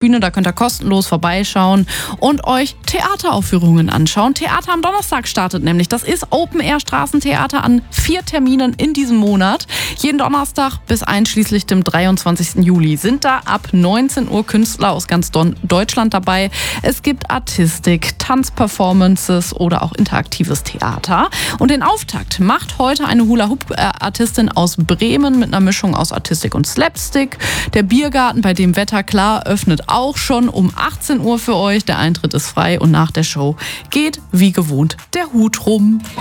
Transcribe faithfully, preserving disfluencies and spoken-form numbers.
Bühne, da könnt ihr kostenlos vorbeischauen und euch Theateraufführungen anschauen. Theater am Donnerstag startet nämlich. Das ist Open-Air-Straßentheater an vier Terminen in diesem Monat. Jeden Donnerstag bis einschließlich dem dreiundzwanzigsten Juli sind da ab neunzehn Uhr Künstler aus ganz Don- Deutschland dabei. Es gibt Artistik, Tanzperformances oder auch interaktives Theater. Und den Auftakt macht heute eine Hula-Hoop-Artistin aus Bremen mit einer Mischung aus Artistik und Slapstick. Der Biergarten, bei dem Wetter klar, öffnet auch schon um achtzehn Uhr für euch. Der Eintritt ist frei und nach der Show geht wie gewohnt der Hut rum.